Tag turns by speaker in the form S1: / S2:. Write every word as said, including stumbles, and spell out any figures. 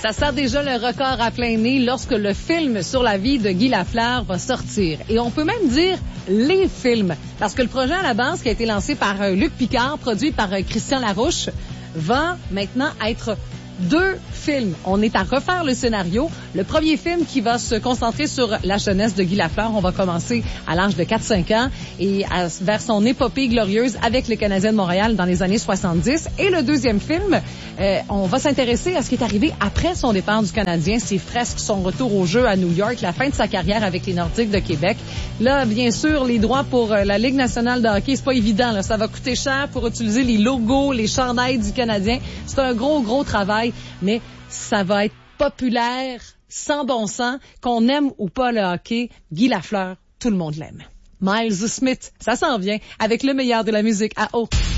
S1: Ça sert déjà le record à plein nez lorsque le film sur la vie de Guy Lafleur va sortir. Et on peut même dire les films. Parce que le projet à la base, qui a été lancé par euh, Luc Picard, produit par euh, Christian Larouche, va maintenant être deux films. On est à refaire le scénario. Le premier film qui va se concentrer sur la jeunesse de Guy Lafleur. On va commencer à l'âge de quatre cinq ans et à, vers son épopée glorieuse avec les Canadiens de Montréal dans les années soixante-dix. Et le deuxième film, euh, on va s'intéresser à ce qui est arrivé après son départ du Canadien, ses fresques, son retour au jeu à New York, la fin de sa carrière avec les Nordiques de Québec. Là, bien sûr, les droits pour euh, la Ligue nationale de hockey, c'est pas évident. Là. Ça va coûter cher pour utiliser les logos, les chandails du Canadien. C'est un gros, gros travail. Mais ça va être populaire, sans bon sens, qu'on aime ou pas le hockey. Guy Lafleur, tout le monde l'aime. Miles Smith, ça s'en vient avec le meilleur de la musique à eau.